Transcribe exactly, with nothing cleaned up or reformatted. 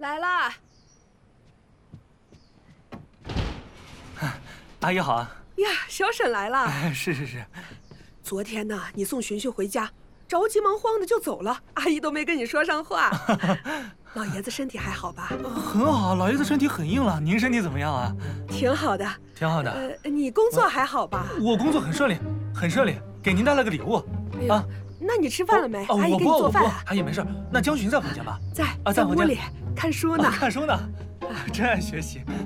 来啦！ 阿姨好啊！ 呀，小沈来了。 哎，是是是。 昨天呢，你送寻寻回家，着急忙慌的就走了，阿姨都没跟你说上话。老爷子身体还好吧？ 很好，老爷子身体很硬朗。您身体怎么样啊？ 挺好的， 挺好的。 呃，你工作还好吧？ 我工作很顺利，很顺利，给您带了个礼物。 哎呀，那你吃饭了没？ 哦， 阿姨给你做饭。 阿姨没事。那江寻在房间吧？ 在， 啊，在屋里看书呢。 看书呢，真爱学习。